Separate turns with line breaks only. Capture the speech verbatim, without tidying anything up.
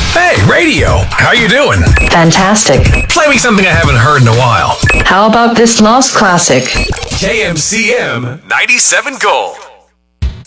Hey, radio, how you doing?
Fantastic.
Play me something I haven't heard in a while.
How about this lost classic?
K M C M ninety-seven Gold.